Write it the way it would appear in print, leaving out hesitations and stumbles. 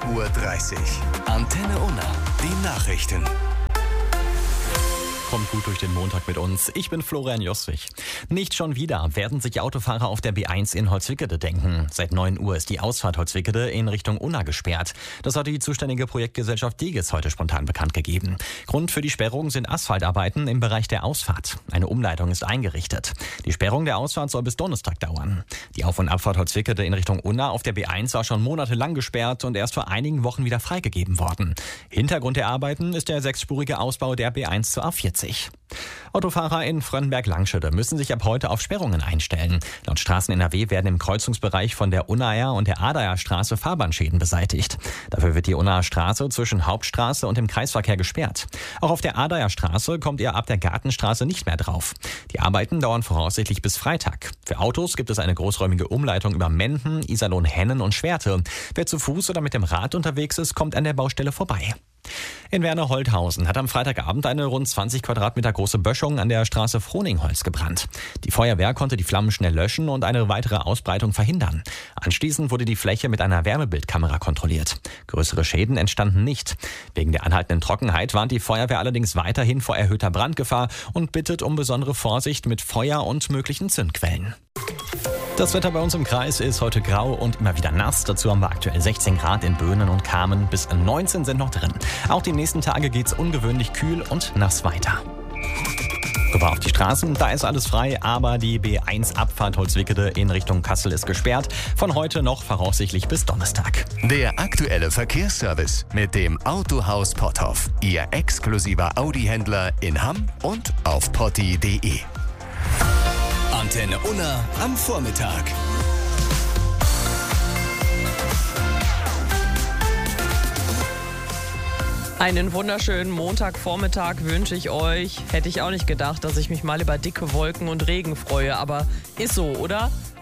6:30 Uhr. Antenne Unna, die Nachrichten. Kommt gut durch den Montag mit uns. Ich bin Florian Joswig. Nicht schon wieder werden sich Autofahrer auf der B1 in Holzwickede denken. Seit 9 Uhr ist die Ausfahrt Holzwickede in Richtung Unna gesperrt. Das hat die zuständige Projektgesellschaft Diges heute spontan bekannt gegeben. Grund für die Sperrung sind Asphaltarbeiten im Bereich der Ausfahrt. Eine Umleitung ist eingerichtet. Die Sperrung der Ausfahrt soll bis Donnerstag dauern. Die Auf- und Abfahrt Holzwickede in Richtung Unna auf der B1 war schon monatelang gesperrt und erst vor einigen Wochen wieder freigegeben worden. Hintergrund der Arbeiten ist der 6-spurige Ausbau der B1 zur A40. Autofahrer in Frönnberg-Langschütte müssen sich ab heute auf Sperrungen einstellen. Laut Straßen NRW werden im Kreuzungsbereich von der Unnaer und der Adaer Straße Fahrbahnschäden beseitigt. Dafür wird die Unnaer Straße zwischen Hauptstraße und dem Kreisverkehr gesperrt. Auch auf der Adaer Straße kommt ihr ab der Gartenstraße nicht mehr drauf. Die Arbeiten dauern voraussichtlich bis Freitag. Für Autos gibt es eine großräumige Umleitung über Menden, Iserlohn, Hennen und Schwerte. Wer zu Fuß oder mit dem Rad unterwegs ist, kommt an der Baustelle vorbei. In Werner-Holthausen hat am Freitagabend eine rund 20 Quadratmeter große Böschung an der Straße Frohningholz gebrannt. Die Feuerwehr konnte die Flammen schnell löschen und eine weitere Ausbreitung verhindern. Anschließend wurde die Fläche mit einer Wärmebildkamera kontrolliert. Größere Schäden entstanden nicht. Wegen der anhaltenden Trockenheit warnt die Feuerwehr allerdings weiterhin vor erhöhter Brandgefahr und bittet um besondere Vorsicht mit Feuer und möglichen Zündquellen. Das Wetter bei uns im Kreis ist heute grau und immer wieder nass. Dazu haben wir aktuell 16 Grad in Böhnen und Kamen. Bis 19 sind noch drin. Auch die nächsten Tage geht's ungewöhnlich kühl und nass weiter. Rüber auf die Straßen, da ist alles frei, aber die B1-Abfahrt Holzwickede in Richtung Kassel ist gesperrt. Von heute noch voraussichtlich bis Donnerstag. Der aktuelle Verkehrsservice mit dem Autohaus Potthoff. Ihr exklusiver Audi-Händler in Hamm und auf potti.de. Antenne Unna am Vormittag. Einen wunderschönen Montagvormittag wünsche ich euch. Hätte ich auch nicht gedacht, dass ich mich mal über dicke Wolken und Regen freue, aber ist so, oder?